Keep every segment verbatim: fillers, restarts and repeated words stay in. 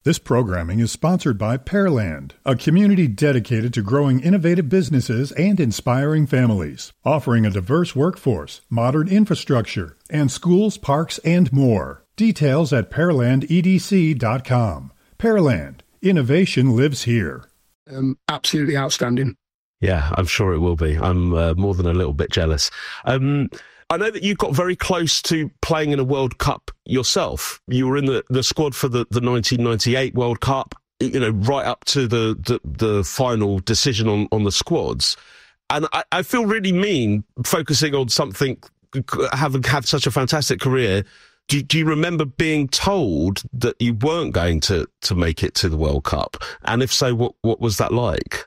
This programming is sponsored by Pearland, a community dedicated to growing innovative businesses and inspiring families, offering a diverse workforce, modern infrastructure, and schools, parks, and more. Details at pearland e d c dot com. Pearland, innovation lives here. Um, absolutely outstanding. Yeah, I'm sure it will be. I'm uh, more than a little bit jealous. Um, I know that you got very close to playing in a World Cup yourself. You were in the, the squad for the, the nineteen ninety-eight World Cup, you know, right up to the, the, the final decision on, on the squads. And I, I feel really mean focusing on something, having had such a fantastic career. Do, do you remember being told that you weren't going to, to make it to the World Cup? And if so, what, what was that like?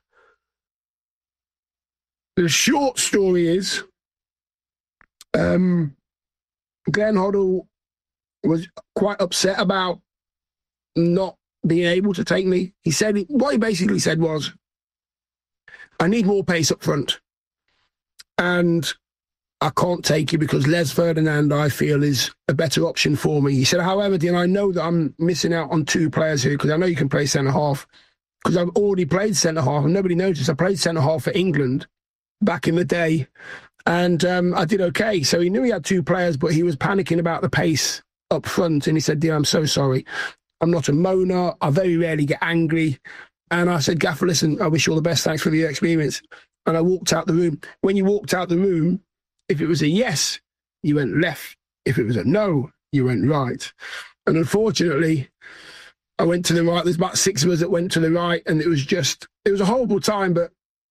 The short story is, Um, Glenn Hoddle was quite upset about not being able to take me. He said, what he basically said was, I need more pace up front. And I can't take you because Les Ferdinand, I feel, is a better option for me. He said, however, Dean, I know that I'm missing out on two players here because I know you can play centre-half because I've already played centre-half and nobody noticed. I played centre-half for England back in the day. And um, I did okay. So he knew he had two players, but he was panicking about the pace up front. And he said, dear, I'm so sorry. I'm not a moaner. I very rarely get angry. And I said, Gaffer, listen, I wish you all the best. Thanks for the experience. And I walked out the room. When you walked out the room, if it was a yes, you went left. If it was a no, you went right. And unfortunately, I went to the right. There's about six of us that went to the right. And it was just, it was a horrible time, but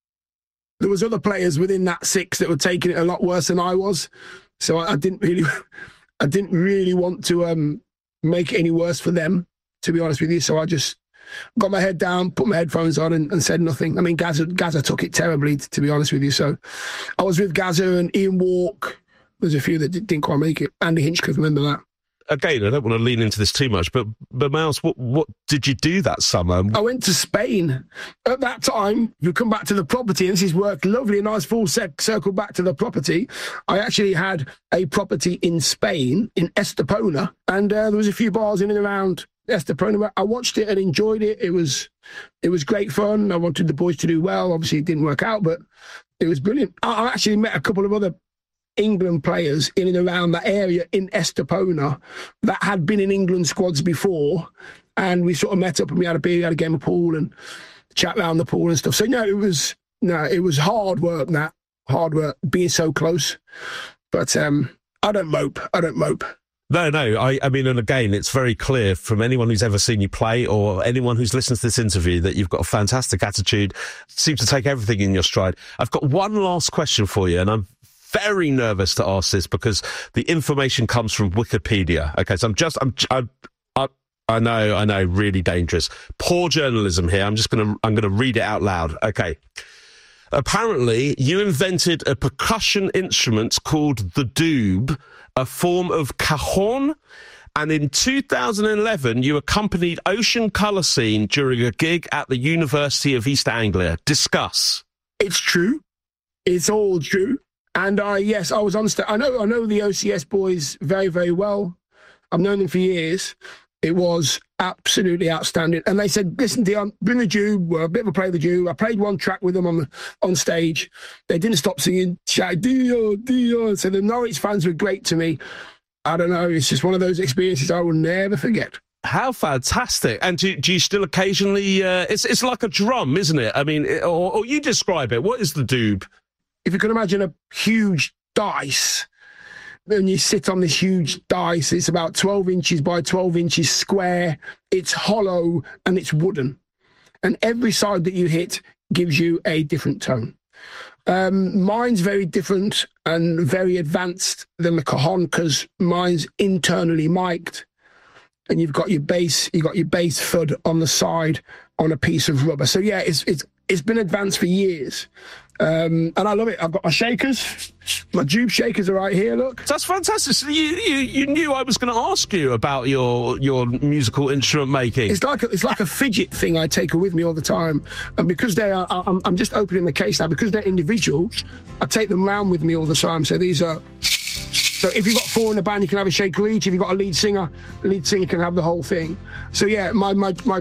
there was other players within that six that were taking it a lot worse than I was. So I, I didn't really, I didn't really want to um, make it any worse for them, to be honest with you. So I just got my head down, put my headphones on and, and said nothing. I mean, Gaza, Gaza took it terribly, to be honest with you. So I was with Gaza and Ian Walk. There's a few that didn't quite make it. Andy Hinchcliffe, remember that. Again, I don't want to lean into this too much, but, but Miles, what, what did you do that summer? I went to Spain. At that time, if you come back to the property, and this has worked lovely, a nice full circle back to the property. I actually had a property in Spain, in Estepona, and uh, there was a few bars in and around Estepona. I watched it and enjoyed it. It was, it was great fun. I wanted the boys to do well. Obviously, it didn't work out, but it was brilliant. I, I actually met a couple of other England players in and around that area in Estepona that had been in England squads before, and we sort of met up and we had a beer, we had a game of pool and chat around the pool and stuff. So no, it was no, it was hard work. That hard work, being so close. But um, I don't mope. I don't mope. No, no. I, I mean, and again, it's very clear from anyone who's ever seen you play or anyone who's listened to this interview that you've got a fantastic attitude. Seem to take everything in your stride. I've got one last question for you, and I'm very nervous to ask this because the information comes from Wikipedia. Okay, so I'm just, I'm, I, I, I know, I know, really dangerous. Poor journalism here. I'm just going to, I'm going to read it out loud. Okay. Apparently, you invented a percussion instrument called the doob, a form of cajon, and in two thousand eleven, you accompanied Ocean Colour Scene during a gig at the University of East Anglia. Discuss. It's true. It's all true. And I, yes, I was on stage. I know, I know the O C S boys very, very well. I've known them for years. It was absolutely outstanding. And they said, listen, Dion, bring the Jew. We're a bit of a play the Jew. I played one track with them on the, on stage. They didn't stop singing, shouting, Dio, Dio. So the Norwich fans were great to me. I don't know. It's just one of those experiences I will never forget. How fantastic. And do, do you still occasionally, uh, it's it's like a drum, isn't it? I mean, it, or, or you describe it. What is the doob? If you can imagine a huge dice, and you sit on this huge dice, it's about twelve inches by twelve inches square. It's hollow and it's wooden. And every side that you hit gives you a different tone. Um, mine's very different and very advanced than the cajon because mine's internally mic'd. And you've got your bass, you've got your bass thud on the side on a piece of rubber. So yeah, it's it's it's been advanced for years. Um, and I love it. I've got my shakers. My Jube shakers are right here, look. That's fantastic. So you, you, you knew I was going to ask you about your your musical instrument making. It's like a, it's like a fidget thing I take with me all the time. And because they are, I'm, I'm just opening the case now, because they're individual, I take them around with me all the time. So these are So if you've got four in the band, you can have a shaker each. If you've got a lead singer, the lead singer can have the whole thing. So yeah, my my my